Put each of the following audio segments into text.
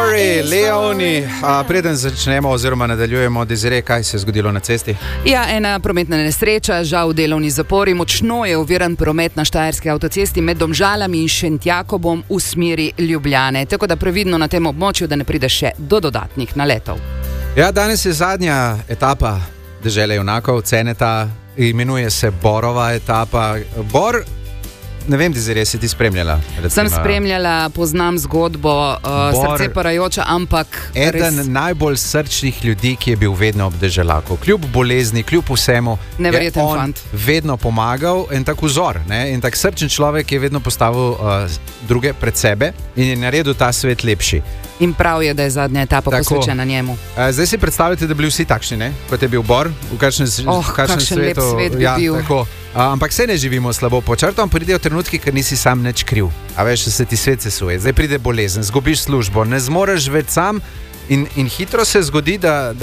Story, Leoni. Preden začnemo oziroma nadaljujemo, Desiree, kaj se je zgodilo na cesti? Ja, ena prometna nesreča, žal delovni zapori, močno je oviran promet na Štajerski avtocesti med Domžalami in Šentjakobom v smeri Ljubljane. Tako da previdno na tem območju, da ne pride še do dodatnih naletov. Ja, danes je zadnja etapa Dežele junakov, Ceneta, imenuje se Borova etapa. Bor, ne vem, Desiree, si ti spremljala? Sem spremljala, poznam zgodbo, srce parajoča, ampak eden najbolj srčnih ljudi, ki je bil vedno ob Deželaku. Kljub bolezni, kljub vsemu, neverjeten je on fant. Vedno pomagal in tak vzor. In tak srčen človek je vedno postavil druge pred sebe in je naredil ta svet lepši. In prav je, da je zadnja etapa posvečena njemu. Zdaj si predstavljate, da bi bili vsi takšni, ne? Kot je bil Bor, v kakšnem lep svet bi bil. Tako. Ampak se ne živimo slabo pod črtom, pridejo trenutki, ker nisi sam nič kriv. A veš, se ti svet sesuje. Zdaj pride bolezen, zgubiš službo, ne zmoreš več sam in hitro se zgodi,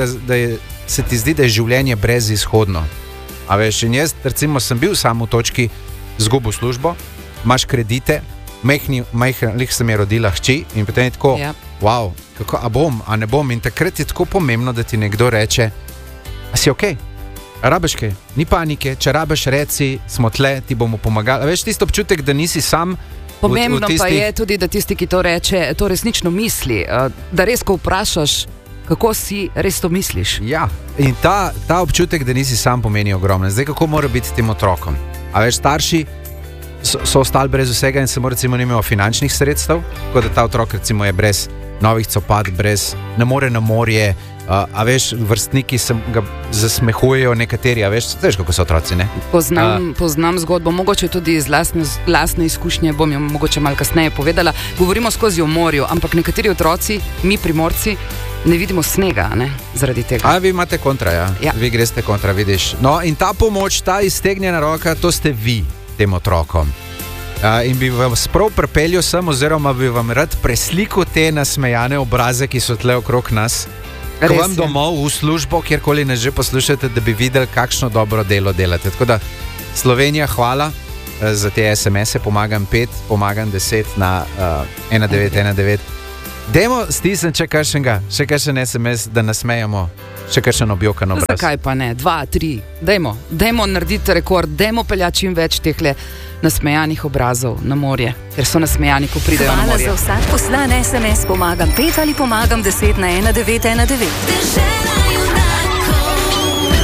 se ti zdi, da je življenje brezizhodno. A veš, in jaz recimo sem bil sam v točki, zgubil službo, imaš kredite, lih se mi je rodila hči in potem je tako, wow, kako, a bom, a ne bom. In takrat je tako pomembno, da ti nekdo reče, a si okej? Rabiš kaj? Ni panike, če rabiš reci, smo tle, ti bomo pomagali. A veš, tisto občutek, da nisi sam. Pomembno pa je tudi, da tisti, ki to reče, to resnično misli. Da res, ko vprašaš, kako si, res to misliš. Ja, in ta občutek, da nisi sam, pomeni ogromno. Zdaj, kako mora biti tem otrokom? A veš, starši so ostali brez vsega in samo recimo nimajo finančnih sredstev, tako da ta otrok recimo je brez novih copat, ne more na morje, a veš, vrstniki se ga zasmehujejo nekateri, a veš kako so otroci, ne? Poznam zgodbo, mogoče tudi iz lastne izkušnje, bom jo mogoče malo kasneje povedala. Govorimo skozi o morju, ampak nekateri otroci, mi Primorci, ne vidimo snega, ne, zaradi tega. A vi imate kontra, ja? Vi greste kontra, vidiš. No, in ta pomoč, ta iztegnjena roka, to ste vi tem otrokom. In bi vas prav pripeljal sem, oziroma bi vam rad preslikal te nasmejane obraze, ki so tle okrog nas, ko vam domov v službo, kjerkoli nas že poslušate, da bi videli, kakšno dobro delo delate. Tako da, Slovenija, hvala za te SMS-e, pomagam 5, pomagam 10 na 1919. Dajmo stisniti še kakšen SMS, da nasmejamo, še kakšen objokan obraz. Zakaj pa ne? 2, 3. Dajmo narediti rekord, dajmo peljati čim več tehle nasmejanih obrazov na morje, ker so nasmejani, ko pridejo na morje. Hvala za vsak poslan SMS, pomagam 5 ali pomagam 10 na 1919. Dežela junakov,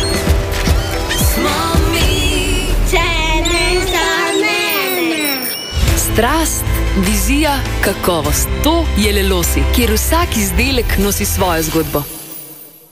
smo mi, če ne za mene. Strast, vizija, kakovost. To je Lelosi, kjer vsak izdelek nosi svojo zgodbo.